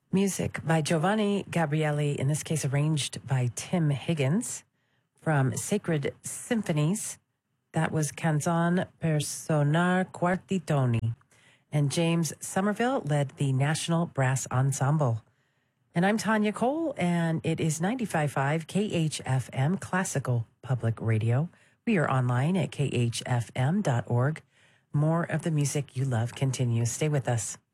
Music by Giovanni Gabrielli, in this case arranged by Tim Higgins, from Sacred Symphonies. That was Canzon per Sonar Quartitoni. And James Somerville led the National Brass Ensemble. And I'm Tanya Cole, and it is 95.5 KHFM Classical Public Radio. We are online at khfm.org. More of the music you love continues. Stay with us.